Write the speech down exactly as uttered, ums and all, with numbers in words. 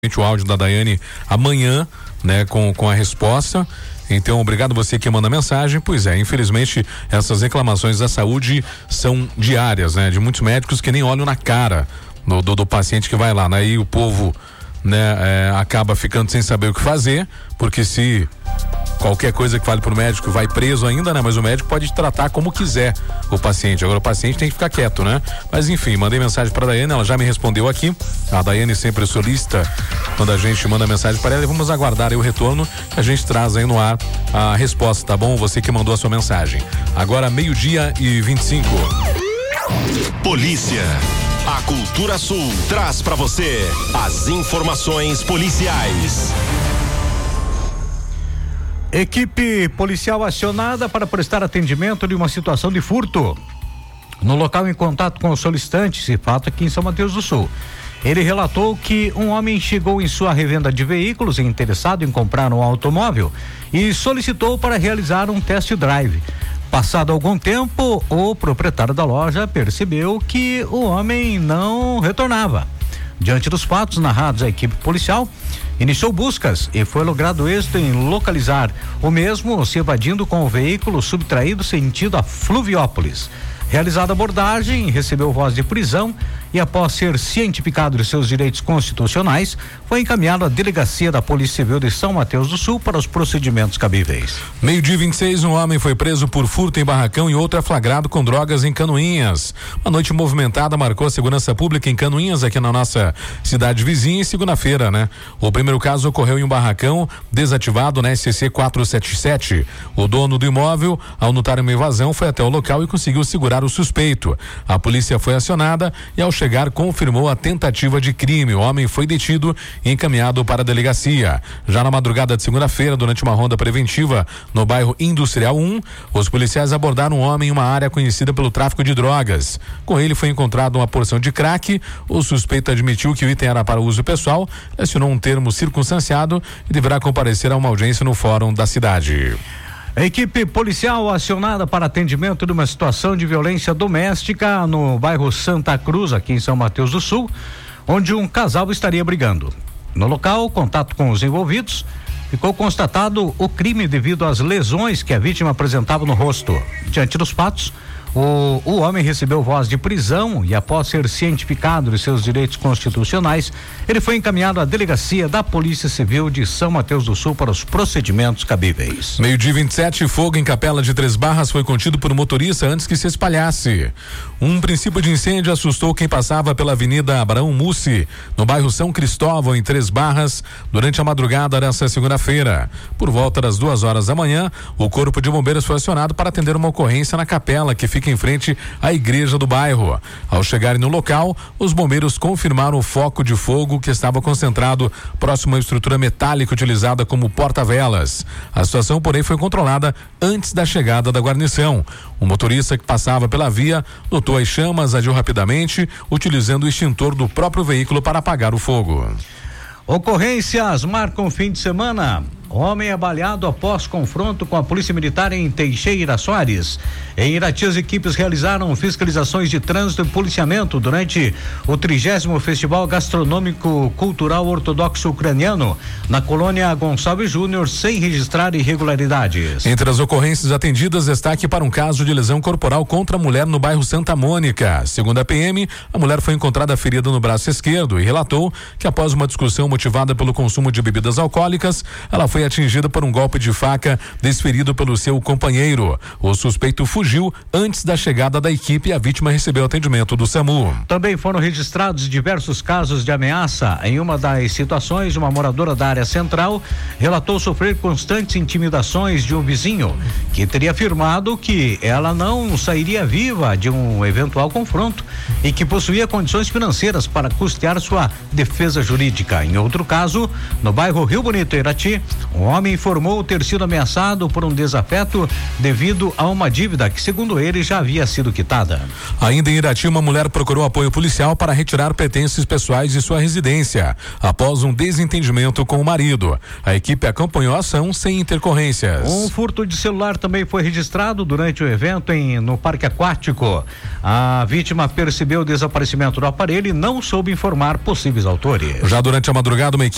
o áudio da Daiane amanhã, né, com, com a resposta. Então, obrigado você que manda mensagem. Pois é, infelizmente, essas reclamações da saúde são diárias, né? De muitos médicos que nem olham na cara do, do, do paciente que vai lá, né? E o povo, né, é, acaba ficando sem saber o que fazer, porque se qualquer coisa que fale pro médico vai preso ainda, né? Mas o médico pode tratar como quiser o paciente. Agora o paciente tem que ficar quieto, né? Mas enfim, mandei mensagem pra Daiane, ela já me respondeu aqui. A Daiane sempre solista quando a gente manda mensagem para ela, e vamos aguardar aí o retorno que a gente traz aí no ar a resposta, tá bom? Você que mandou a sua mensagem. Agora meio-dia e vinte e cinco. Polícia. A Cultura Sul traz pra você as informações policiais. Equipe policial acionada para prestar atendimento de uma situação de furto. No local, em contato com o solicitante, se fato aqui em São Mateus do Sul. Ele relatou que um homem chegou em sua revenda de veículos interessado em comprar um automóvel e solicitou para realizar um test drive. Passado algum tempo, o proprietário da loja percebeu que o homem não retornava. Diante dos fatos narrados, a equipe policial iniciou buscas e foi logrado êxito em localizar o mesmo se evadindo com o veículo subtraído sentido a Fluviópolis. Realizada a abordagem, recebeu voz de prisão e, após ser cientificado de seus direitos constitucionais, foi encaminhado à delegacia da Polícia Civil de São Mateus do Sul para os procedimentos cabíveis. Meio-dia vinte e seis, um homem foi preso por furto em barracão e outro é flagrado com drogas em Canoinhas. Uma noite movimentada marcou a segurança pública em Canoinhas, aqui na nossa cidade vizinha, em segunda-feira, né? O primeiro caso ocorreu em um barracão desativado na S C quatrocentos e setenta e sete. O dono do imóvel, ao notar uma invasão, foi até o local e conseguiu segurar o suspeito. A polícia foi acionada e, ao chegar, confirmou a tentativa de crime. O homem foi detido e encaminhado para a delegacia. Já na madrugada de segunda-feira, durante uma ronda preventiva no bairro Industrial um, os policiais abordaram um homem em uma área conhecida pelo tráfico de drogas. Com ele foi encontrada uma porção de crack. O suspeito admitiu que o item era para uso pessoal, assinou um termo circunstanciado e deverá comparecer a uma audiência no fórum da cidade. A equipe policial acionada para atendimento de uma situação de violência doméstica no bairro Santa Cruz, aqui em São Mateus do Sul, onde um casal estaria brigando. No local, contato com os envolvidos, ficou constatado o crime devido às lesões que a vítima apresentava no rosto. Diante dos fatos, O, o homem recebeu voz de prisão e, após ser cientificado de seus direitos constitucionais, ele foi encaminhado à delegacia da Polícia Civil de São Mateus do Sul para os procedimentos cabíveis. Meio-dia vinte e sete, fogo em Capela de Três Barras foi contido por um motorista antes que se espalhasse. Um princípio de incêndio assustou quem passava pela Avenida Abraão Mussi, no bairro São Cristóvão, em Três Barras, durante a madrugada desta segunda-feira. Por volta das duas horas da manhã, o Corpo de Bombeiros foi acionado para atender uma ocorrência na capela que fica em frente à igreja do bairro. Ao chegarem no local, os bombeiros confirmaram o foco de fogo que estava concentrado próximo à estrutura metálica utilizada como porta-velas. A situação, porém, foi controlada antes da chegada da guarnição. O motorista que passava pela via notou as chamas, agiu rapidamente, utilizando o extintor do próprio veículo para apagar o fogo. Ocorrências marcam fim de semana. Homem é baleado após confronto com a Polícia Militar em Teixeira Soares. Em Irati, as equipes realizaram fiscalizações de trânsito e policiamento durante o trigésimo Festival Gastronômico Cultural Ortodoxo Ucraniano, na colônia Gonçalves Júnior, sem registrar irregularidades. Entre as ocorrências atendidas, destaque para um caso de lesão corporal contra a mulher no bairro Santa Mônica. Segundo a P M, a mulher foi encontrada ferida no braço esquerdo e relatou que, após uma discussão motivada pelo consumo de bebidas alcoólicas, ela foi atingida por um golpe de faca desferido pelo seu companheiro. O suspeito fugiu antes da chegada da equipe e a vítima recebeu atendimento do SAMU. Também foram registrados diversos casos de ameaça. Em uma das situações, uma moradora da área central relatou sofrer constantes intimidações de um vizinho, que teria afirmado que ela não sairia viva de um eventual confronto e que possuía condições financeiras para custear sua defesa jurídica. Em outro caso, no bairro Rio Bonito, Irati, um homem informou ter sido ameaçado por um desafeto devido a uma dívida que, segundo ele, já havia sido quitada. Ainda em Irati, uma mulher procurou apoio policial para retirar pertences pessoais de sua residência, após um desentendimento com o marido. A equipe acompanhou a ação sem intercorrências. Um furto de celular também foi registrado durante o evento em, no Parque Aquático. A vítima percebeu o desaparecimento do aparelho e não soube informar possíveis autores. Já durante a madrugada, uma equipe